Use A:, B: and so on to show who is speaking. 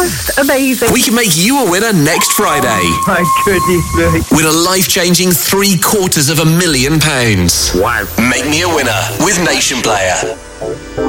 A: Just amazing.
B: We can make you a winner next Friday.
A: My goodness me.
B: Win a life-changing £750,000.
C: Wow.
B: Make me a winner with Nation Player.